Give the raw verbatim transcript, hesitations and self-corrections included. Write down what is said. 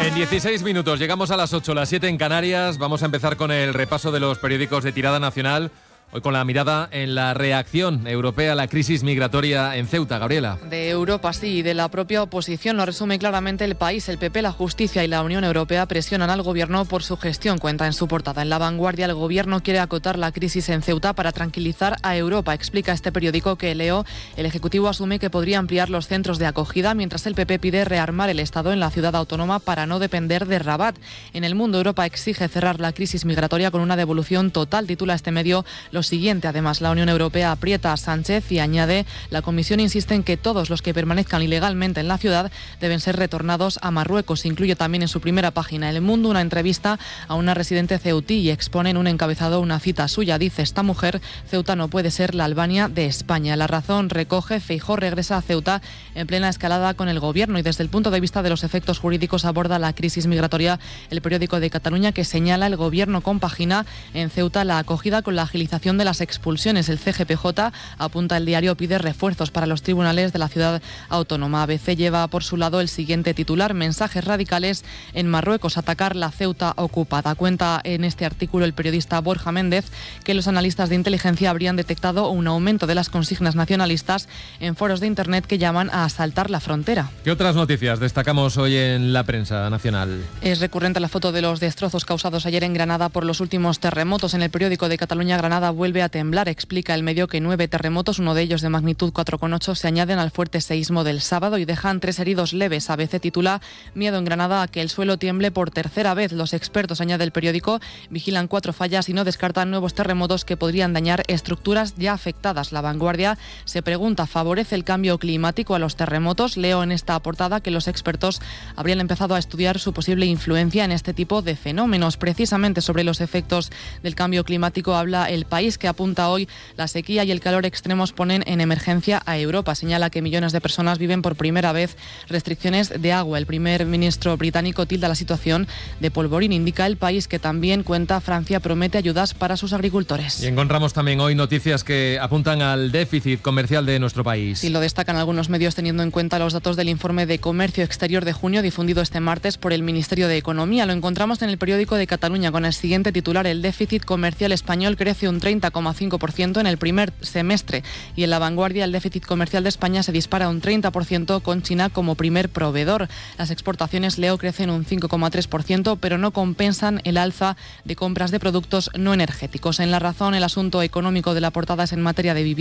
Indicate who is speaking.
Speaker 1: En dieciséis minutos, llegamos a las ocho, las siete en Canarias. Vamos a empezar con el repaso de los periódicos de tirada nacional. Hoy con la mirada en la reacción europea a la crisis migratoria en Ceuta. Gabriela.
Speaker 2: De Europa, sí, y de la propia oposición. Lo resume claramente El País. El P P, la Justicia y la Unión Europea presionan al Gobierno por su gestión, cuenta en su portada. En La Vanguardia, el Gobierno quiere acotar la crisis en Ceuta para tranquilizar a Europa. Explica este periódico que leo, el Ejecutivo asume que podría ampliar los centros de acogida, mientras el P P pide rearmar el Estado en la ciudad autónoma para no depender de Rabat. En El Mundo, Europa exige cerrar la crisis migratoria con una devolución total, titula este medio lo siguiente. Además, la Unión Europea aprieta a Sánchez y añade, la Comisión insiste en que todos los que permanezcan ilegalmente en la ciudad deben ser retornados a Marruecos. Incluye también en su primera página El Mundo una entrevista a una residente ceutí y expone en un encabezado una cita suya. Dice esta mujer: Ceuta no puede ser la Albania de España. La Razón recoge, Feijóo regresa a Ceuta en plena escalada con el Gobierno y desde el punto de vista de los efectos jurídicos aborda la crisis migratoria. El periódico de Cataluña, que señala el Gobierno compagina en Ceuta la acogida con la agilización de las expulsiones. El C G P J, apunta el diario, pide refuerzos para los tribunales de la ciudad autónoma. A B C lleva por su lado el siguiente titular: mensajes radicales en Marruecos, atacar la Ceuta ocupada. Cuenta en este artículo el periodista Borja Méndez que los analistas de inteligencia habrían detectado un aumento de las consignas nacionalistas en foros de internet que llaman a asaltar la frontera.
Speaker 1: ¿Qué otras noticias destacamos hoy en la prensa nacional?
Speaker 2: Es recurrente la foto de los destrozos causados ayer en Granada por los últimos terremotos. En el periódico de Cataluña, Granada vuelve a temblar. Explica el medio que nueve terremotos, uno de ellos de magnitud cuatro coma ocho, se añaden al fuerte seísmo del sábado y dejan tres heridos leves. A B C titula: miedo en Granada a que el suelo tiemble por tercera vez. Los expertos, añade el periódico, vigilan cuatro fallas y no descartan nuevos terremotos que podrían dañar estructuras ya afectadas. La Vanguardia se pregunta: ¿favorece el cambio climático a los terremotos? Leo en esta portada que los expertos habrían empezado a estudiar su posible influencia en este tipo de fenómenos. Precisamente sobre los efectos del cambio climático habla El País, que apunta hoy: la sequía y el calor extremos ponen en emergencia a Europa. Señala que millones de personas viven por primera vez restricciones de agua. El primer ministro británico tilda la situación de polvorín. Indica El País que también cuenta Francia promete ayudas para sus agricultores.
Speaker 1: Y encontramos también hoy noticias que apuntan al déficit comercial de nuestro país.
Speaker 2: Y lo destacan algunos medios teniendo en cuenta los datos del informe de comercio exterior de junio difundido este martes por el Ministerio de Economía. Lo encontramos en el periódico de Cataluña con el siguiente titular: el déficit comercial español crece un treinta coma cinco por ciento en el primer semestre. Y en La Vanguardia, el déficit comercial de España se dispara un treinta por ciento con China como primer proveedor. Las exportaciones, leo, crecen un cinco coma tres por ciento, pero no compensan el alza de compras de productos no energéticos. En La Razón, el asunto económico de la portada es en materia de vivienda.